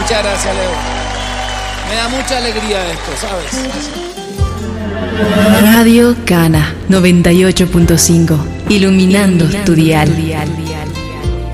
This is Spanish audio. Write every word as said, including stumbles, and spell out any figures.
Muchas gracias, Leo. Me da mucha alegría esto, ¿sabes? Radio Cana noventa y ocho punto cinco, iluminando, iluminando tu dial. Tu dial.